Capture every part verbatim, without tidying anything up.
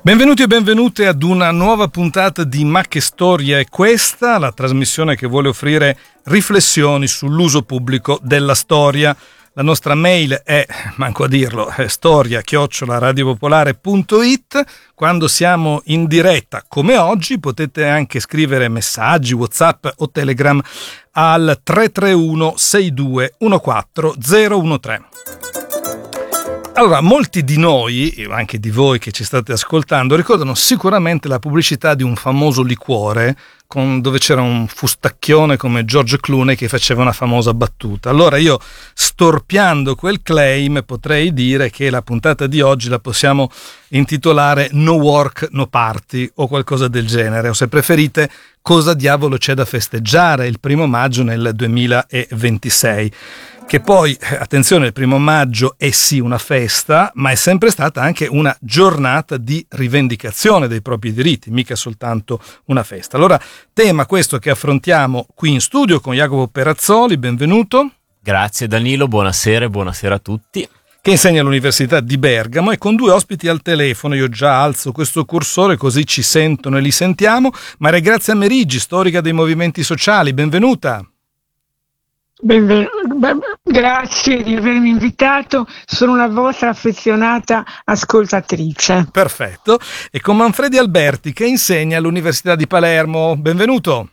Benvenuti e benvenute ad una nuova puntata di Ma che storia è questa, la trasmissione che vuole offrire riflessioni sull'uso pubblico della storia. La nostra mail è, manco a dirlo, è storia chiocciola radiopopolare punto it. Quando siamo in diretta, come oggi, potete anche scrivere messaggi, WhatsApp o Telegram al tre tre uno sei due uno quattro zero uno tre. Allora, molti di noi, anche di voi che ci state ascoltando, ricordano sicuramente la pubblicità di un famoso liquore con, dove c'era un fustacchione come George Clooney che faceva una famosa battuta. Allora io, storpiando quel claim, potrei dire che la puntata di oggi la possiamo intitolare No Work, No Party o qualcosa del genere, o se preferite, cosa diavolo c'è da festeggiare il primo maggio nel duemilaventisei. Che poi, attenzione, il primo maggio è sì una festa, ma è sempre stata anche una giornata di rivendicazione dei propri diritti, mica soltanto una festa. Allora, tema questo che affrontiamo qui in studio con Jacopo Perazzoli, benvenuto. Grazie Danilo, buonasera e buonasera a tutti. Che insegna all'Università di Bergamo e con due ospiti al telefono. Io già alzo questo cursore così ci sentono e li sentiamo. Maria Grazia Merigi, storica dei movimenti sociali, benvenuta. Benven- Grazie di avermi invitato, sono una vostra affezionata ascoltatrice. Perfetto. E con Manfredi Alberti che insegna all'Università di Palermo, benvenuto.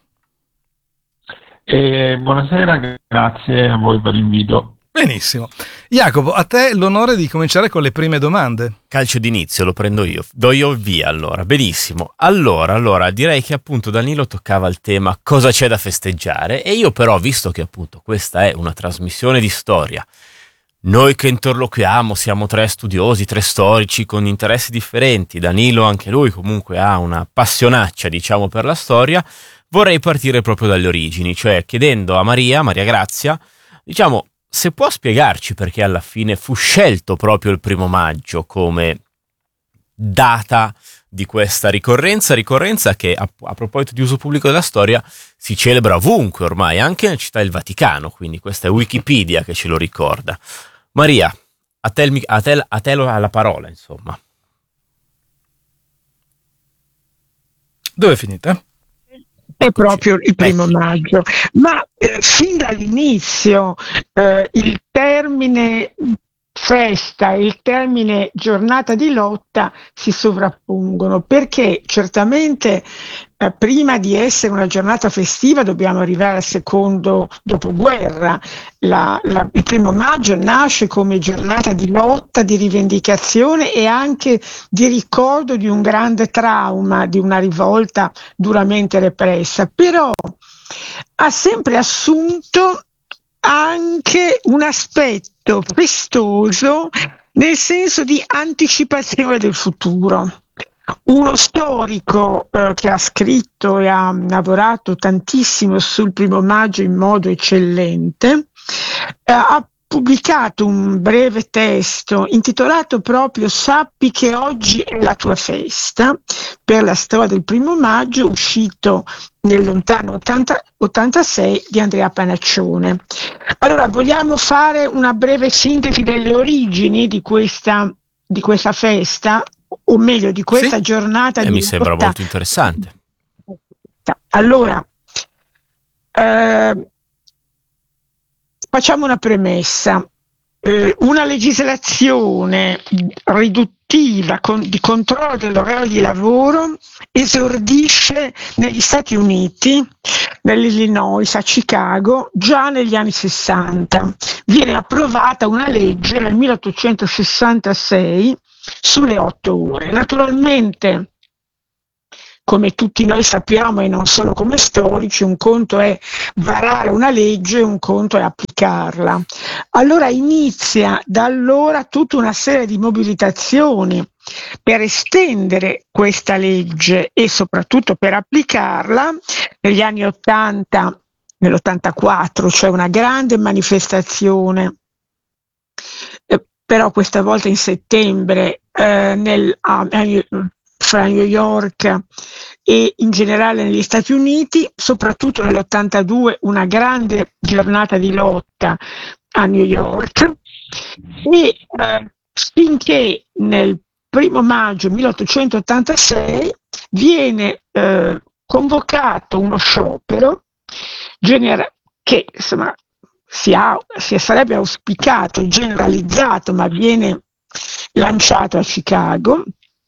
Eh, buonasera, grazie a voi per l'invito. Benissimo. Jacopo, a te l'onore di cominciare con le prime domande. Calcio d'inizio, lo prendo io. Do io via allora. Benissimo. Allora, allora direi che appunto Danilo toccava il tema cosa c'è da festeggiare e io però, visto che appunto questa è una trasmissione di storia, noi che interloquiamo siamo tre studiosi, tre storici con interessi differenti, Danilo anche lui comunque ha una passionaccia diciamo per la storia, vorrei partire proprio dalle origini, cioè chiedendo a Maria, Maria Grazia, diciamo, se può spiegarci perché alla fine fu scelto proprio il primo maggio come data di questa ricorrenza, ricorrenza che a, a proposito di uso pubblico della storia si celebra ovunque ormai, anche nella città del Vaticano, quindi questa è Wikipedia che ce lo ricorda. Maria, a te, il, a te, a te la parola, insomma. Dove è finita? È proprio il primo maggio, ma eh, fin dall'inizio eh, il termine festa e il termine giornata di lotta si sovrappongono, perché certamente eh, prima di essere una giornata festiva dobbiamo arrivare al secondo dopoguerra. La, la, il primo maggio nasce come giornata di lotta, di rivendicazione e anche di ricordo di un grande trauma, di una rivolta duramente repressa, però ha sempre assunto anche un aspetto festoso nel senso di anticipazione del futuro. Uno storico eh, che ha scritto e ha lavorato tantissimo sul primo maggio in modo eccellente eh, ha pubblicato un breve testo intitolato proprio Sappi che oggi è la tua festa, per la storia del primo maggio, uscito nel lontano ottanta, ottantasei di Andrea Panaccione. Allora, vogliamo fare una breve sintesi delle origini di questa, di questa festa, o meglio di questa sì. giornata eh, di mi sembra lotta. Molto interessante. Allora, eh, facciamo una premessa. Eh, una legislazione riduttiva con, di controllo dell'orario di lavoro esordisce negli Stati Uniti, nell'Illinois, a Chicago, già negli anni sessanta. Viene approvata una legge nel milleottocentosessantasei sulle otto ore. Naturalmente, come tutti noi sappiamo e non solo come storici, un conto è varare una legge, un conto è applicarla. Allora inizia da allora tutta una serie di mobilitazioni per estendere questa legge e soprattutto per applicarla. Negli anni ottanta, nell'ottantaquattro, c'è una grande manifestazione, eh, però questa volta in settembre, eh, nel, ah, fra New York e in generale negli Stati Uniti, soprattutto nell'ottantadue una grande giornata di lotta a New York, e eh, finché nel primo maggio milleottocentottantasei viene eh, convocato uno sciopero genera- che insomma si, ha, si sarebbe auspicato generalizzato, ma viene lanciato a Chicago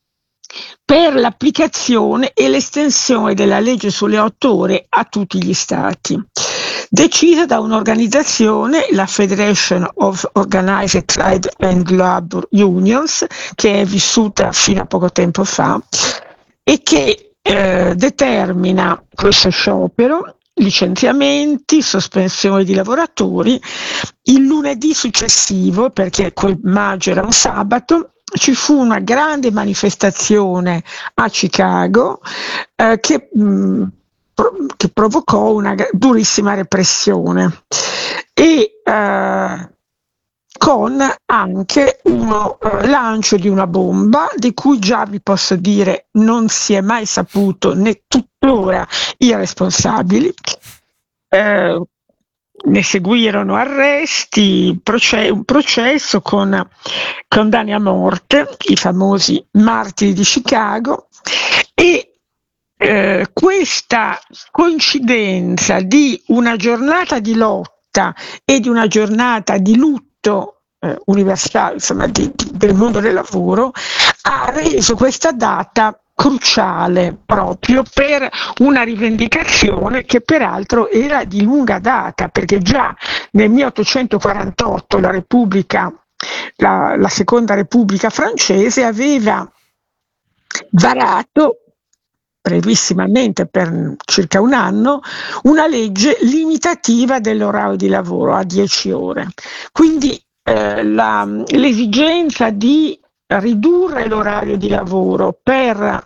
per l'applicazione e l'estensione della legge sulle otto ore a tutti gli stati, decisa da un'organizzazione, la Federation of Organized Trade and Labor Unions, che è vissuta fino a poco tempo fa e che eh, determina questo sciopero, licenziamenti, sospensione di lavoratori. Il lunedì successivo, perché quel maggio era un sabato, ci fu una grande manifestazione a Chicago eh, che, mh, pro- che provocò una g- durissima repressione e eh, con anche uno eh, lancio di una bomba di cui già vi posso dire non si è mai saputo, né tuttora i responsabili. Eh, ne seguirono arresti, proce- un processo con condanne a morte, i famosi martiri di Chicago, e eh, questa coincidenza di una giornata di lotta e di una giornata di lutto eh, universale, insomma, di, di, del mondo del lavoro, ha reso questa data cruciale proprio per una rivendicazione che peraltro era di lunga data, perché già nel milleottocentoquarantotto la Repubblica, la, la Seconda Repubblica francese aveva varato brevissimamente per circa un anno una legge limitativa dell'orario di lavoro a dieci ore. Quindi eh, la, l'esigenza di ridurre l'orario di lavoro per,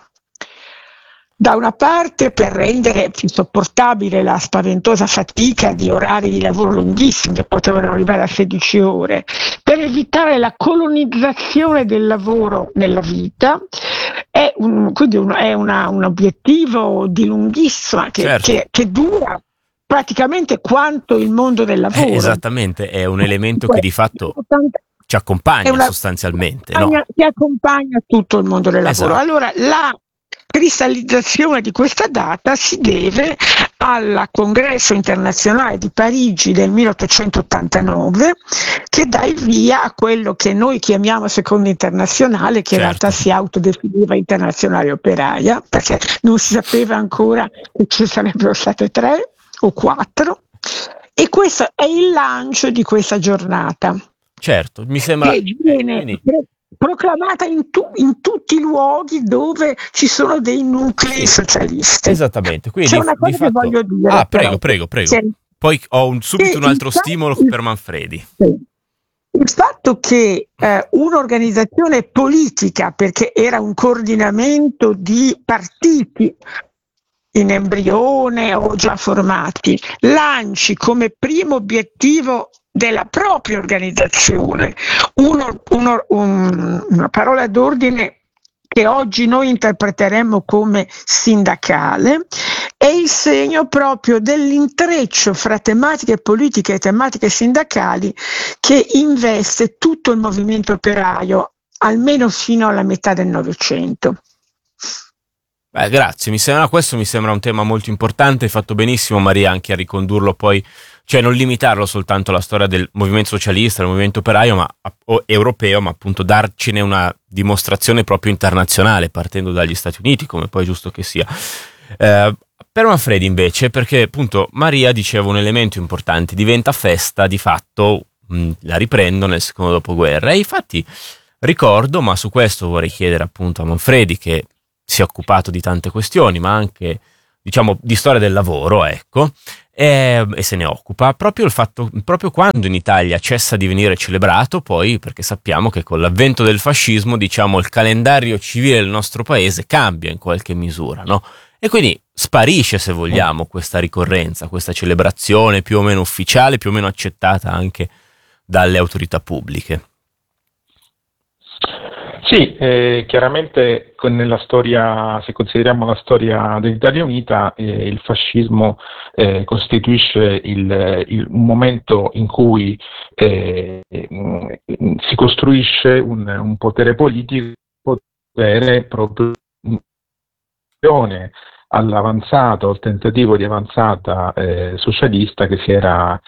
da una parte, per rendere più sopportabile la spaventosa fatica di orari di lavoro lunghissimi che potevano arrivare a sedici ore, per evitare la colonizzazione del lavoro nella vita. È un, quindi un, è una, un obiettivo di lunghissima che, certo. che, che dura praticamente quanto il mondo del lavoro. Eh, esattamente, è un elemento che di fatto ci accompagna una, sostanzialmente, accompagna, no? Che accompagna tutto il mondo del lavoro. Esatto. Allora, la cristallizzazione di questa data si deve al Congresso internazionale di Parigi del milleottocentottantanove, che dà il via a quello che noi chiamiamo Seconda Internazionale, che certo. in realtà si autodefiniva Internazionale Operaia, perché non si sapeva ancora che ci sarebbero state tre o quattro, e questo è il lancio di questa giornata. Certo, mi sembra che viene eh, proclamata in, tu, in tutti i luoghi dove ci sono dei nuclei sì, socialisti. Esattamente. Quindi c'è una cosa di fatto... che voglio dire. Ah, prego, però, prego, prego. C'è... Poi ho un, subito un altro fatto, stimolo per Manfredi. Sì. Il fatto che eh, un'organizzazione politica, perché era un coordinamento di partiti in embrione o già formati, lanci come primo obiettivo della propria organizzazione uno, uno, un, una parola d'ordine che oggi noi interpreteremmo come sindacale, è il segno proprio dell'intreccio fra tematiche politiche e tematiche sindacali che investe tutto il movimento operaio, almeno fino alla metà del Novecento. Beh, grazie, mi sembra, questo mi sembra un tema molto importante. Hai fatto benissimo, Maria, anche a ricondurlo poi, cioè non limitarlo soltanto alla storia del movimento socialista, del movimento operaio, ma o europeo, ma appunto darcene una dimostrazione proprio internazionale, partendo dagli Stati Uniti, come poi è giusto che sia. Eh, per Manfredi invece, perché appunto Maria diceva un elemento importante, diventa festa di fatto, mh, la riprendo nel secondo dopoguerra, e infatti ricordo, ma su questo vorrei chiedere appunto a Manfredi, che si è occupato di tante questioni, ma anche, diciamo, di storia del lavoro, ecco, e, e se ne occupa proprio il fatto, proprio quando in Italia cessa di venire celebrato, poi, perché sappiamo che con l'avvento del fascismo, diciamo, il calendario civile del nostro paese cambia in qualche misura, no? E quindi sparisce, se vogliamo, questa ricorrenza, questa celebrazione più o meno ufficiale, più o meno accettata anche dalle autorità pubbliche. Sì, eh, chiaramente nella storia, se consideriamo la storia dell'Italia Unita, eh, il fascismo eh, costituisce il, il, un momento in cui eh, si costruisce un, un potere politico vera e propria all'avanzata o al tentativo di avanzata eh, socialista che si era,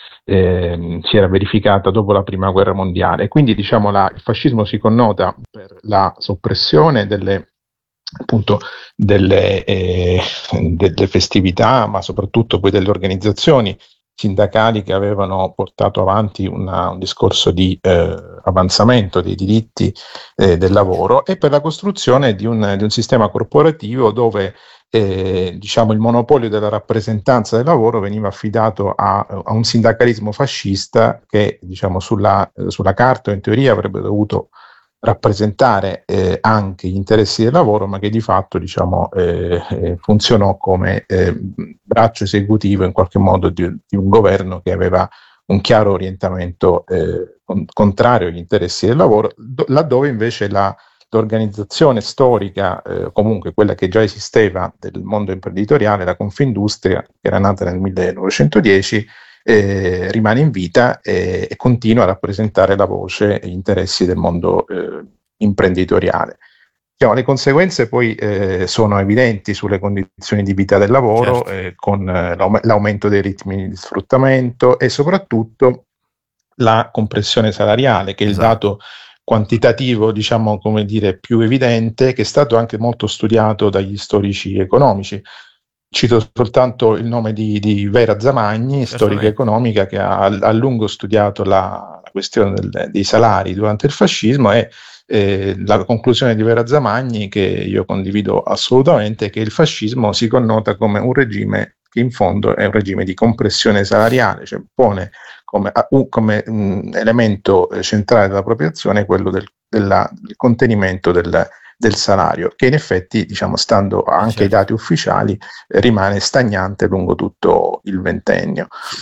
eh, si era verificata dopo la prima guerra mondiale. Quindi diciamo la, il fascismo si connota per la soppressione delle, appunto, delle, eh, delle festività, ma soprattutto poi delle organizzazioni sindacali che avevano portato avanti una, un discorso di eh, avanzamento dei diritti eh, del lavoro, e per la costruzione di un, di un sistema corporativo dove eh, diciamo, il monopolio della rappresentanza del lavoro veniva affidato a, a un sindacalismo fascista che diciamo, sulla, sulla carta o in teoria avrebbe dovuto rappresentare eh, anche gli interessi del lavoro, ma che di fatto diciamo, eh, eh, funzionò come eh, braccio esecutivo in qualche modo di, di un governo che aveva un chiaro orientamento eh, con, contrario agli interessi del lavoro, do, laddove invece la, l'organizzazione storica, eh, comunque quella che già esisteva del mondo imprenditoriale, la Confindustria, che era nata nel millenovecentodieci, Eh, rimane in vita e, e continua a rappresentare la voce e gli interessi del mondo eh, imprenditoriale. Diciamo, le conseguenze poi eh, sono evidenti sulle condizioni di vita del lavoro, certo. eh, con eh, l'aumento dei ritmi di sfruttamento e soprattutto la compressione salariale, che è esatto. il dato quantitativo, diciamo, come dire, più evidente, che è stato anche molto studiato dagli storici economici. Cito soltanto il nome di, di Vera Zamagni, storica economica, che ha a lungo studiato la, la questione del, dei salari durante il fascismo, e eh, la conclusione di Vera Zamagni, che io condivido assolutamente, è che il fascismo si connota come un regime che in fondo è un regime di compressione salariale, cioè pone come, uh, come um, elemento centrale della propria azione quello del, della, del contenimento del del salario, che in effetti, diciamo, stando anche certo. ai dati ufficiali, eh, rimane stagnante lungo tutto il ventennio.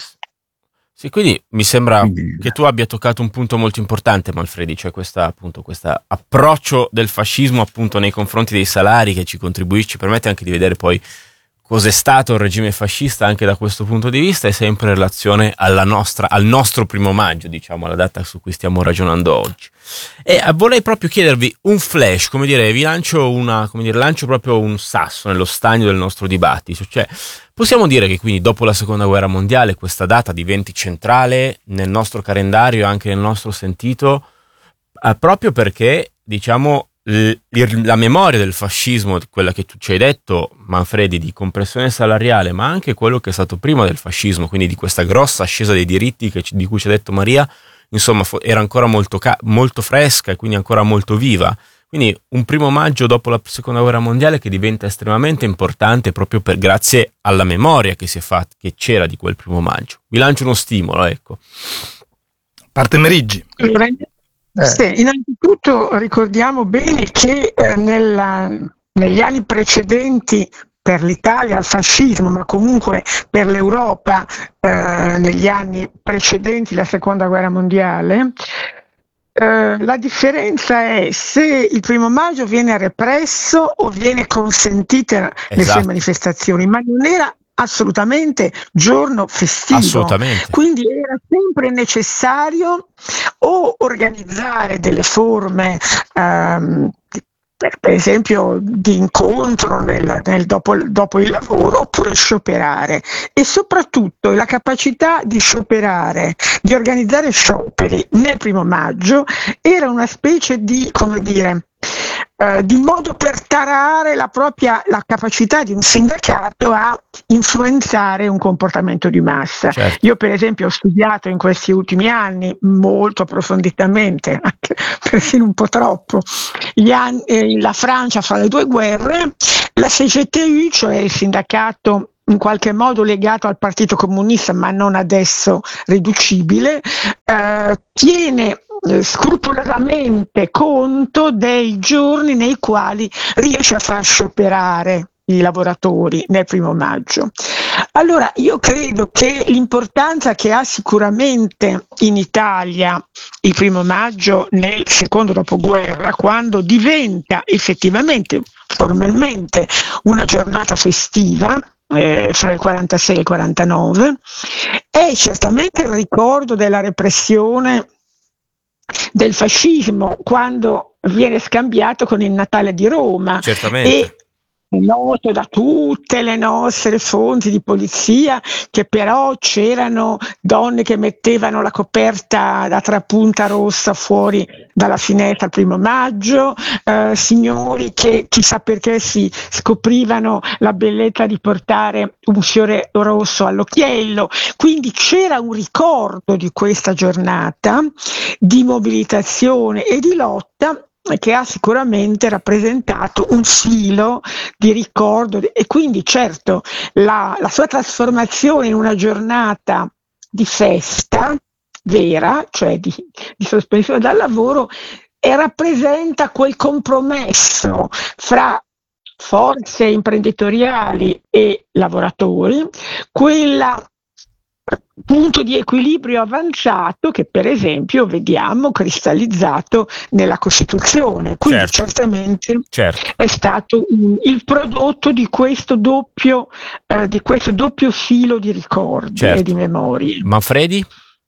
Sì, quindi mi sembra quindi, che tu abbia toccato un punto molto importante, Manfredi, cioè questa, appunto, questo approccio del fascismo appunto nei confronti dei salari, che ci contribuisce, ci permette anche di vedere poi cos'è stato il regime fascista anche da questo punto di vista, e sempre in relazione alla nostra, al nostro primo maggio, diciamo, alla data su cui stiamo ragionando oggi. E vorrei proprio chiedervi un flash, come dire, vi lancio una, come dire, lancio proprio un sasso nello stagno del nostro dibattito, cioè possiamo dire che quindi dopo la seconda guerra mondiale questa data diventi centrale nel nostro calendario e anche nel nostro sentito, eh, proprio perché, diciamo, la memoria del fascismo, quella che tu ci hai detto, Manfredi, di compressione salariale, ma anche quello che è stato prima del fascismo, quindi di questa grossa ascesa dei diritti che, di cui ci ha detto Maria, insomma era ancora molto, ca- molto fresca e quindi ancora molto viva. Quindi un primo maggio dopo la seconda guerra mondiale che diventa estremamente importante proprio per, grazie alla memoria che si è fatta, che c'era di quel primo maggio. Vi lancio uno stimolo, ecco. Parte Meriggi. Eh. Sì, innanzitutto ricordiamo bene che eh, nella, negli anni precedenti per l'Italia al fascismo, ma comunque per l'Europa eh, negli anni precedenti la seconda guerra mondiale, eh, la differenza è se il primo maggio viene represso o viene consentite esatto. le sue manifestazioni, ma non era assolutamente giorno festivo, assolutamente. Quindi era sempre necessario o organizzare delle forme um, per, per esempio di incontro nel, nel dopo, dopo il lavoro, oppure scioperare, e soprattutto la capacità di scioperare, di organizzare scioperi nel primo maggio era una specie di, come dire, Uh, di modo per tarare la propria la capacità di un sindacato a influenzare un comportamento di massa. Certo. Io per esempio ho studiato in questi ultimi anni molto approfonditamente, anche persino un po' troppo, gli anni, eh, la Francia fra le due guerre, la C G T U, cioè il sindacato in qualche modo legato al Partito Comunista, ma non adesso riducibile, eh, tiene scrupolosamente conto dei giorni nei quali riesce a far scioperare i lavoratori nel primo maggio. Allora io credo che l'importanza che ha sicuramente in Italia il primo maggio nel secondo dopoguerra, quando diventa effettivamente formalmente una giornata festiva, Eh, fra il quarantasei e il quarantanove, è certamente il ricordo della repressione del fascismo, quando viene scambiato con il Natale di Roma. Certamente. E è noto da tutte le nostre fonti di polizia che però c'erano donne che mettevano la coperta da trapunta rossa fuori dalla finestra il primo maggio, eh, signori che chissà perché si scoprivano la bellezza di portare un fiore rosso all'occhiello. Quindi c'era un ricordo di questa giornata di mobilitazione e di lotta che ha sicuramente rappresentato un filo di ricordo, e quindi certo la, la sua trasformazione in una giornata di festa vera, cioè di, di sospensione dal lavoro, e rappresenta quel compromesso fra forze imprenditoriali e lavoratori, quella punto di equilibrio avanzato che per esempio vediamo cristallizzato nella Costituzione. Quindi certo. certamente certo. è stato um, il prodotto di questo doppio eh, di questo doppio filo di ricordi certo. e di memorie. Manfredi?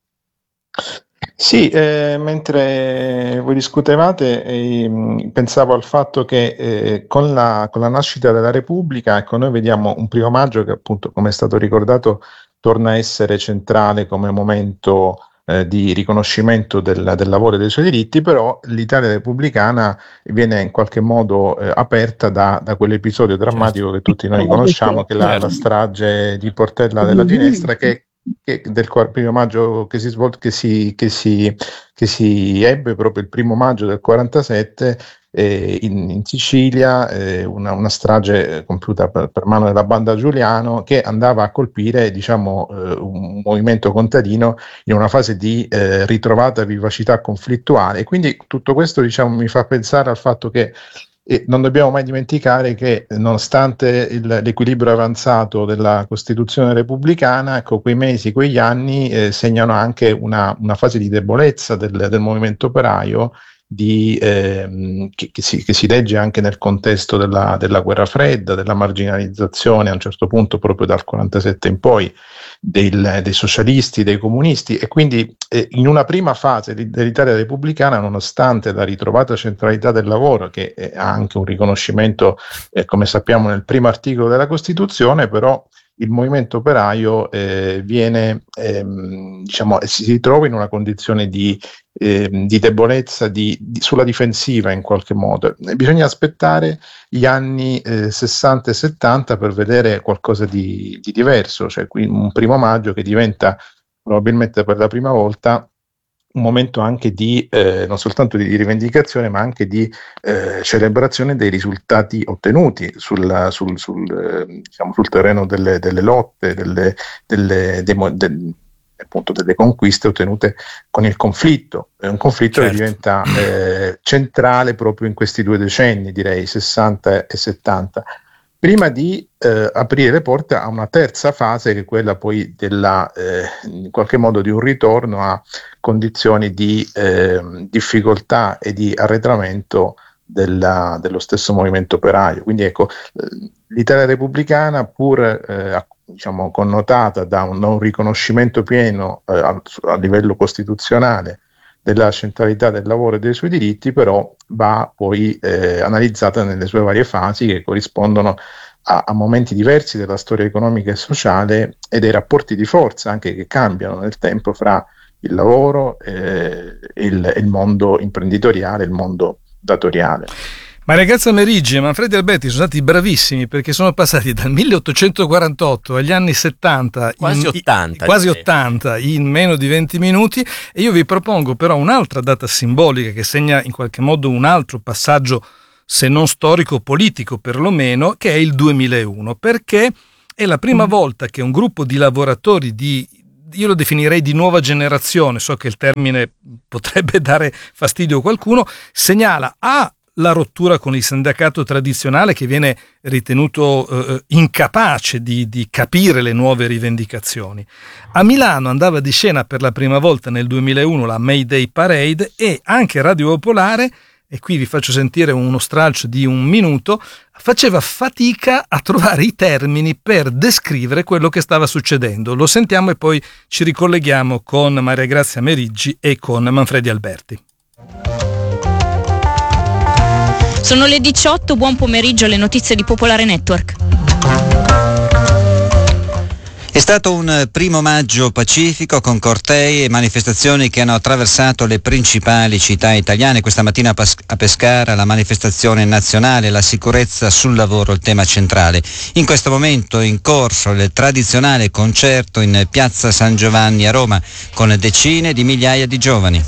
Sì, eh, mentre voi discutevate eh, pensavo al fatto che eh, con, la, con la nascita della Repubblica, ecco, noi vediamo un primo maggio che appunto, come è stato ricordato, torna a essere centrale come momento eh, di riconoscimento del, del lavoro e dei suoi diritti, però l'Italia repubblicana viene in qualche modo eh, aperta da, da quell'episodio drammatico certo. che tutti noi conosciamo, che è la, la strage di Portella della Ginestra, che Che del primo maggio che si, svol- che, si, che, si, che si ebbe proprio il primo maggio del quarantasette eh, in, in Sicilia, eh, una, una strage compiuta per, per mano della banda Giuliano, che andava a colpire diciamo, eh, un movimento contadino in una fase di eh, ritrovata vivacità conflittuale. Quindi tutto questo diciamo, mi fa pensare al fatto che E non dobbiamo mai dimenticare che, nonostante il, l'equilibrio avanzato della Costituzione repubblicana, ecco, quei mesi, quegli anni eh, segnano anche una, una fase di debolezza del, del movimento operaio, di, eh, che, che, si, che si legge anche nel contesto della, della guerra fredda, della marginalizzazione a un certo punto proprio dal quarantasette in poi del, dei socialisti, dei comunisti, e quindi eh, in una prima fase dell'Italia repubblicana, nonostante la ritrovata centralità del lavoro, che eh, ha anche un riconoscimento eh, come sappiamo nel primo articolo della Costituzione, però il movimento operaio eh, viene, ehm, diciamo, si, si trova in una condizione di, eh, di debolezza, di, di, sulla difensiva in qualche modo. E bisogna aspettare gli anni eh, sessanta e settanta per vedere qualcosa di, di diverso, cioè qui un primo maggio che diventa probabilmente per la prima volta un momento anche di eh, non soltanto di rivendicazione, ma anche di eh, celebrazione dei risultati ottenuti sul, sul, sul, eh, diciamo, sul terreno delle, delle lotte, delle, delle, demo, de, appunto delle conquiste ottenute con il conflitto. È un conflitto certo. che diventa eh, centrale proprio in questi due decenni, direi sessanta e settanta. Prima di eh, aprire le porte a una terza fase, che è quella poi della, eh, in qualche modo di un ritorno a condizioni di eh, difficoltà e di arretramento della, dello stesso movimento operaio. Quindi ecco, l'Italia repubblicana, pur eh, diciamo, connotata da un, da un riconoscimento pieno eh, a, a livello costituzionale della centralità del lavoro e dei suoi diritti, però va poi eh, analizzata nelle sue varie fasi, che corrispondono a, a momenti diversi della storia economica e sociale e dei rapporti di forza anche che cambiano nel tempo fra il lavoro eh, e il, il mondo imprenditoriale, il mondo datoriale. Maria Grazia Meriggi e Manfredi Alberti sono stati bravissimi, perché sono passati dal milleottocentoquarantotto agli anni settanta, quasi in, ottanta, quasi ottanta in meno di venti minuti, e io vi propongo però un'altra data simbolica che segna in qualche modo un altro passaggio, se non storico, politico perlomeno, che è il duemilauno, perché è la prima mm. volta che un gruppo di lavoratori di, io lo definirei di nuova generazione, so che il termine potrebbe dare fastidio a qualcuno, segnala a la rottura con il sindacato tradizionale, che viene ritenuto eh, incapace di, di capire le nuove rivendicazioni. A Milano andava di scena per la prima volta nel duemilauno la May Day Parade, e anche Radio Popolare, e qui vi faccio sentire uno stralcio di un minuto, faceva fatica a trovare i termini per descrivere quello che stava succedendo. Lo sentiamo e poi ci ricolleghiamo con Maria Grazia Meriggi e con Manfredi Alberti. Sono le diciotto, buon pomeriggio, alle notizie di Popolare Network. È stato un primo maggio pacifico con cortei e manifestazioni che hanno attraversato le principali città italiane. Questa mattina a Pescara la manifestazione nazionale, la sicurezza sul lavoro, il tema centrale. In questo momento in corso il tradizionale concerto in Piazza San Giovanni a Roma con decine di migliaia di giovani.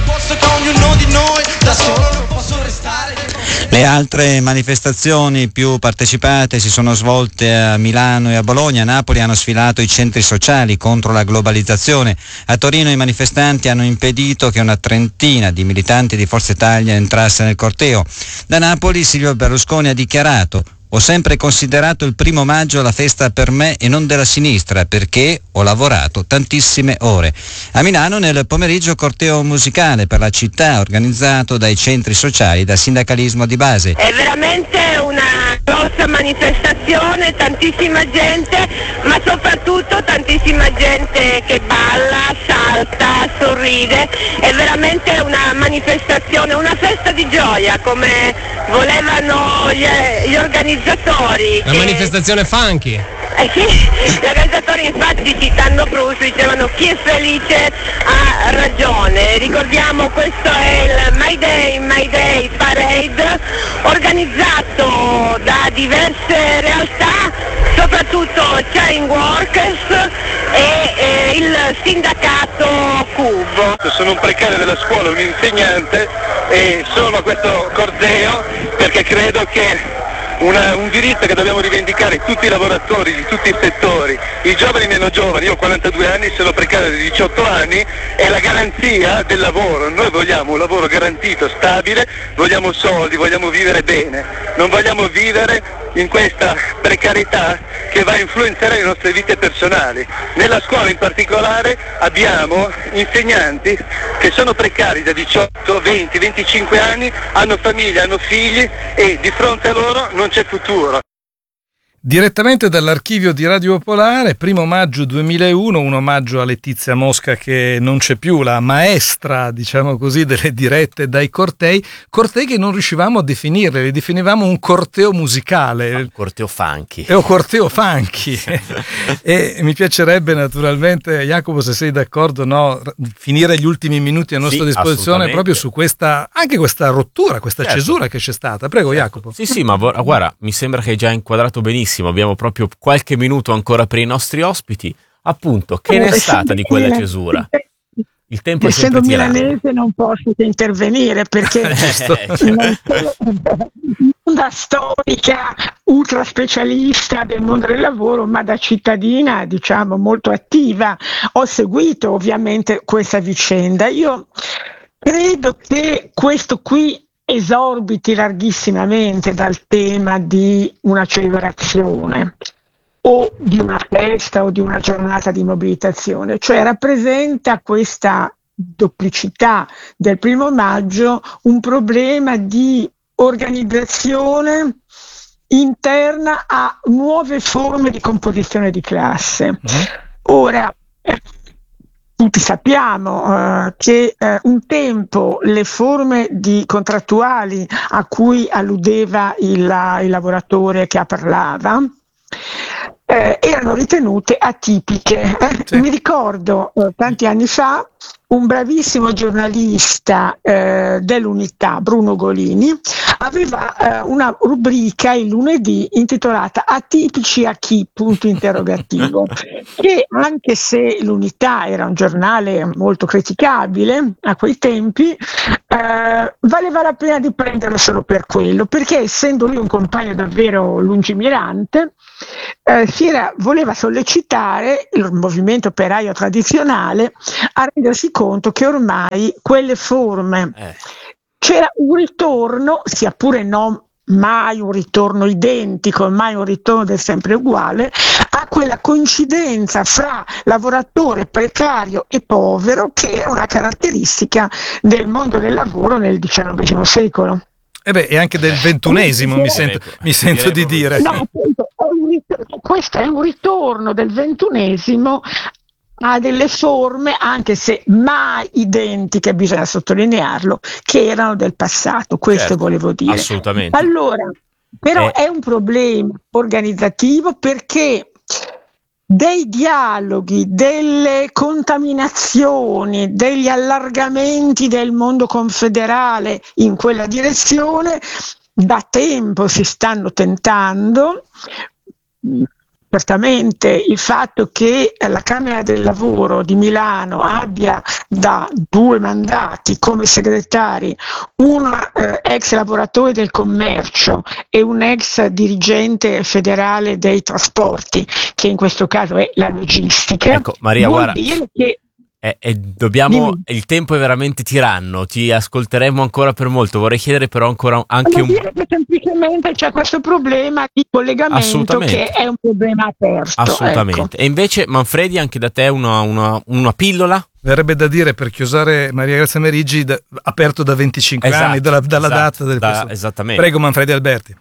Le altre manifestazioni più partecipate si sono svolte a Milano e a Bologna. A Napoli hanno sfilato i centri sociali contro la globalizzazione. A Torino i manifestanti hanno impedito che una trentina di militanti di Forza Italia entrasse nel corteo. Da Napoli Silvio Berlusconi ha dichiarato: ho sempre considerato il primo maggio la festa per me e non della sinistra, perché ho lavorato tantissime ore. A Milano nel pomeriggio corteo musicale per la città organizzato dai centri sociali, dal sindacalismo di base. È veramente una grossa manifestazione, tantissima gente, ma soprattutto tantissima gente che balla, salta, sorride. È veramente una manifestazione, una festa di gioia, come volevano gli, gli organizzatori. La che... manifestazione funky. Eh sì, gli organizzatori infatti, citando Proust, dicevano chi è felice ha ragione. Ricordiamo, questo è il My Day, My Day Parade, organizzato da diverse realtà, soprattutto Chain Workers e, e il sindacato Cubo. Sono un precario della scuola, un insegnante, e sono a questo corteo perché credo che Una, un diritto che dobbiamo rivendicare tutti i lavoratori di tutti i settori, i giovani meno giovani. Io ho quarantadue anni, sono precario di diciotto anni, è la garanzia del lavoro. Noi vogliamo un lavoro garantito, stabile, vogliamo soldi, vogliamo vivere bene, non vogliamo vivere in questa precarietà che va a influenzare le nostre vite personali. Nella scuola in particolare abbiamo insegnanti che sono precari da diciotto, venti, venticinque anni, hanno famiglia, hanno figli e di fronte a loro non c'è futuro. Direttamente dall'archivio di Radio Popolare, primo maggio duemilauno, un omaggio a Letizia Mosca che non c'è più, la maestra, diciamo così, delle dirette dai cortei, cortei che non riuscivamo a definire, li definivamo un corteo musicale. Un corteo funky. È un corteo funky. E mi piacerebbe naturalmente, Jacopo, se sei d'accordo, no, finire gli ultimi minuti a nostra sì, disposizione proprio su questa, anche questa rottura, questa certo. cesura che c'è stata. Prego, certo. Jacopo. Sì, sì, ma guarda, mi sembra che hai già inquadrato benissimo. Abbiamo proprio qualche minuto ancora per i nostri ospiti. Appunto, che ne è stata di quella cesura? Il tempo è sempre tirato. Essendo milanese non posso che intervenire perché non sono una storica ultra specialista del mondo del lavoro, ma da cittadina, diciamo, molto attiva ho seguito ovviamente questa vicenda. Io credo che questo qui esorbiti larghissimamente dal tema di una celebrazione o di una festa o di una giornata di mobilitazione, cioè rappresenta questa dopplicità del primo maggio un problema di organizzazione interna a nuove forme di composizione di classe. Mm-hmm. Ora, tutti sappiamo uh, che uh, un tempo le forme di contrattuali a cui alludeva il, il lavoratore che parlava eh, erano ritenute atipiche. Sì. Mi ricordo uh, tanti anni fa un bravissimo giornalista eh, dell'Unità, Bruno Golini, aveva eh, una rubrica il lunedì intitolata Atipici a chi? Punto interrogativo, che anche se l'Unità era un giornale molto criticabile a quei tempi, eh, valeva la pena di prenderlo solo per quello, perché essendo lui un compagno davvero lungimirante, eh, si era, voleva sollecitare il movimento operaio tradizionale a rendersi conto che ormai quelle forme eh. c'era un ritorno, sia pure non mai un ritorno identico, mai un ritorno del sempre uguale, a quella coincidenza fra lavoratore precario e povero che era una caratteristica del mondo del lavoro nel diciannovesimo secolo. E beh, e anche del ventunesimo mi sento, mi sento di dire. No, appunto, è un ritorno, questo è un ritorno del ventunesimo ha delle forme, anche se mai identiche, bisogna sottolinearlo, che erano del passato, questo Certo, volevo dire. assolutamente. Allora, però Eh. è un problema organizzativo, perché dei dialoghi, delle contaminazioni, degli allargamenti del mondo confederale in quella direzione da tempo si stanno tentando. Certamente il fatto che la Camera del Lavoro di Milano abbia da due mandati come segretari un eh, ex lavoratore del commercio e un ex dirigente federale dei trasporti, che in questo caso è la logistica, Ecco, Maria, vuol guarda, dire che E, e dobbiamo, Dimmi. il tempo è veramente tiranno, ti ascolteremo ancora per molto. Vorrei chiedere però ancora anche vuol un... dire che semplicemente c'è questo problema di collegamento Assolutamente. che è un problema aperto. Assolutamente. Ecco. E invece, Manfredi, anche da te una, una, una pillola? Verrebbe da dire, per chiusare Maria Grazia Meriggi, da- aperto da venticinque Esatto, anni, dalla, dalla esatto, data del da- questo- esattamente. Prego, Manfredi Alberti.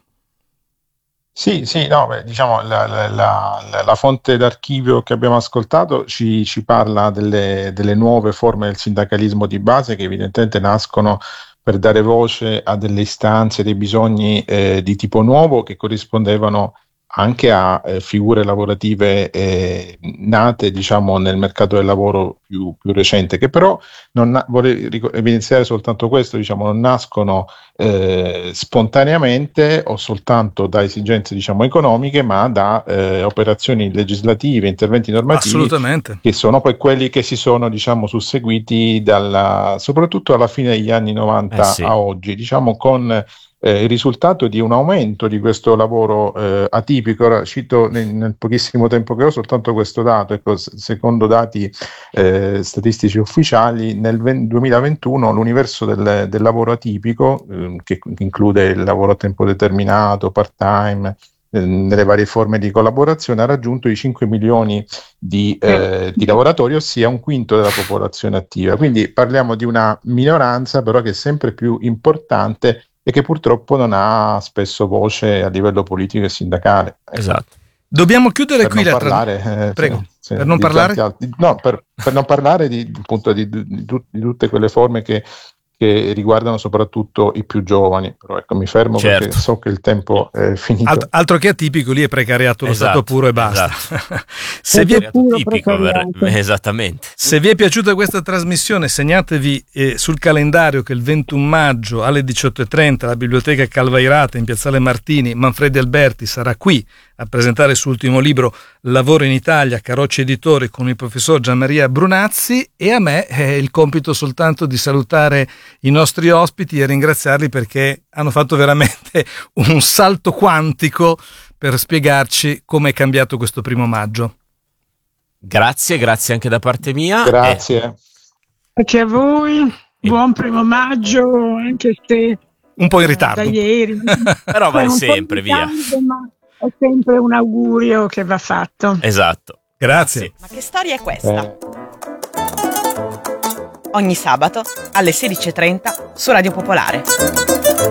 Sì, sì, no, beh, diciamo la, la- la- la fonte d'archivio che abbiamo ascoltato ci, ci parla delle, delle nuove forme del sindacalismo di base che evidentemente nascono per dare voce a delle istanze, dei bisogni eh, di tipo nuovo che corrispondevano anche a eh, figure lavorative eh, nate, diciamo, nel mercato del lavoro più, più recente, che però non na- vorrei ric- evidenziare soltanto questo, diciamo, non nascono eh, spontaneamente o soltanto da esigenze, diciamo, economiche, ma da eh, operazioni legislative, interventi normativi, Assolutamente. che sono poi quelli che si sono, diciamo, susseguiti dalla, soprattutto alla fine degli anni novanta Eh sì. a oggi, diciamo, con eh, il risultato di un aumento di questo lavoro eh, atipico. Ora cito nel, nel pochissimo tempo che ho soltanto questo dato, ecco, s- secondo dati eh, statistici ufficiali, nel ven- duemilaventuno l'universo del, del lavoro atipico, ehm, che include il lavoro a tempo determinato, part-time, ehm, nelle varie forme di collaborazione, ha raggiunto i cinque milioni di, eh, di lavoratori, ossia un quinto della popolazione attiva. Quindi parliamo di una minoranza però che è sempre più importante e che purtroppo non ha spesso voce a livello politico e sindacale. Ecco. Esatto. Dobbiamo chiudere Per qui non la trasmissione. parlare, eh, Prego. sì, sì, Per non di parlare? tanti altri- no, per, per non parlare di, appunto, di, di- di tut- di tutte quelle forme che, che riguardano soprattutto i più giovani. Però ecco, mi fermo Certo. perché so che il tempo è finito. Alt- altro che atipico, lì è precariato lo Esatto, stato puro e basta. esatto. Se vi è Puro Tipico, ver- precariato. esattamente. Se vi è piaciuta questa trasmissione, segnatevi eh, sul calendario che il ventuno maggio alle diciotto e trenta alla Biblioteca Calvairata in Piazzale Martini, Manfredi Alberti sarà qui a presentare il suo ultimo libro Lavoro in Italia, Carocci Editore, con il professor Gianmaria Brunazzi, e a me è il compito soltanto di salutare i nostri ospiti e ringraziarli perché hanno fatto veramente un salto quantico per spiegarci come è cambiato questo primo maggio. Grazie, grazie anche da parte mia. Grazie. Grazie a voi, buon primo maggio, anche se Un po' in da ritardo. ieri. Però vai È un po' sempre, in via. ritardo, ma è sempre un augurio che va fatto. Esatto. Grazie. Ma che storia è questa? Eh. Ogni sabato alle sedici e trenta su Radio Popolare.